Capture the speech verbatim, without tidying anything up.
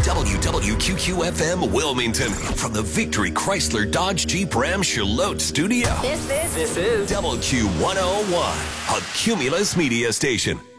W W Q Q F M Wilmington from the Victory Chrysler Dodge Jeep Ram Charlotte studio. This is, this is W Q one oh one, a Cumulus media station.